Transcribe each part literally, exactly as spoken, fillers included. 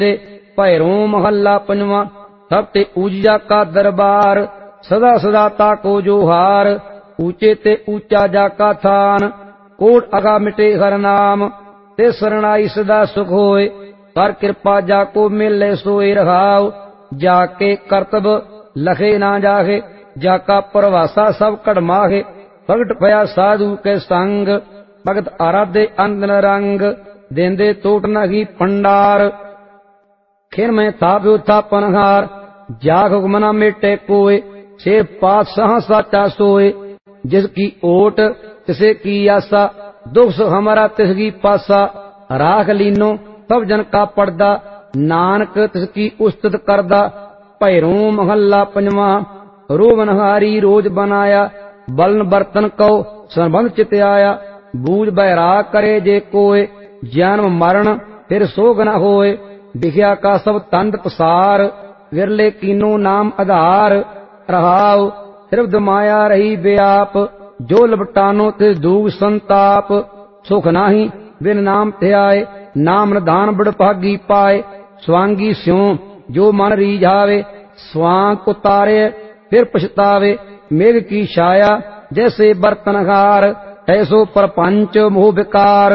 से भैरों महल्ला पंजवा। सब ते ऊजिया का दरबार, सदा सदा ताको जो हार। ऊंचे ते ऊंचा जाका थान, कोट अगा मिटे हर नाम। ते शरणाई सदा सुख होए, कर कृपा जाको मिले सोए रहाव। जाके करतब लखे ना जाहे, जाका परवासा सब कड़माहे। भगत भया साधु के संग, भगत आराधे अंदन रंग। देंदे टोट नही भंडार, खिन में थाप्यो था पनहार। जाग हुक्मना मेटे कोय, से पातशाह साचा सोए। जिसकी ओट तिसे की आसा, दुख सुख हमारा तिसकी पासा। राख लीनो सब जन का पड़दा, नानक तिसकी उस्तत करदा। भैरों महल्ला पंजवा। रोवनहारी रोज बनाया, बलन बर्तन कौ संबंध चित आया। बूझ बैराग करे जे कोय, जन्म मरण फिर सोग न होए। बिख्या का सब तंद पसार, विरले कीनो नाम आधार। रहाव त्रिवध माया रही व्याप, जो लपटानो तिस दूग संताप। सुख नाही बिन नाम ध्याए, नाम निधान बड़ भागी पाए। स्वांगी स्यों जो मन रीझावे, स्वांग उतारे फिर पछतावे। मेघ की छाया जैसे बर्तनहार, ऐसो परपंच मोह विकार।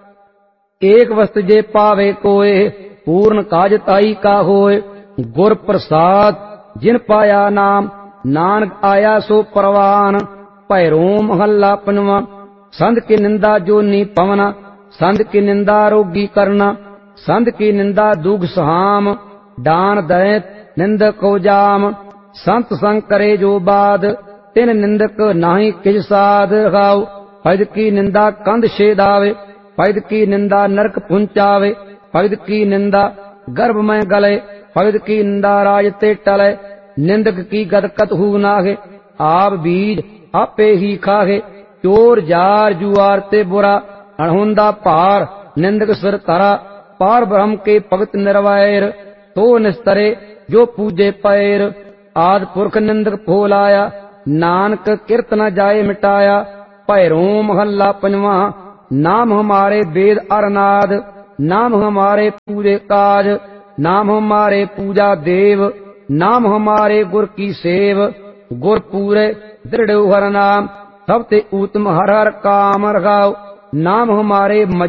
एक वस्त जे पावे कोय, पूर्ण काज ताई का होय। गुर प्रसाद जिन पाया नाम, नानक आया सो परवान। भैरों महल्ला पंजवा। संत की निंदा जो नी पवना, संत की निंदा रोगी करना। संत की निंदा दुख सहाम, दान दैत निंदक को जाम। संत संग करे जो बाद, तिन निंदक नाही किज साध। रहाव भगत की निंदा कंध छेदावे, भगत की निंदा नरक पुंचावे। भगत की निंदा गर्भ में गले, भगत की निंदा राज ते टले। निंदक की गदकत हु नाहे, आप बीज आपे ही खाहे। चोर जार जुआर ते बुरा, अणहुंदा पार निंदक सिर तरा। पार ब्रह्म के भगत निर्वैर, तो निस्तरे जो पूजे पैर। आद पुरख निंदक फोलाया, नानक किरत न जाए मिटाया। भैरों महल्ला पंजवा। नाम हमारे वेद अरनाद, नाम हमारे पूरे काज। नाम हमारे पूजा देव, नाम हमारे गुर की सेव। गुर पूरे दृढ़ हर नाम, सब ते उत्तम हर हर काम। रखाओ नाम हमारे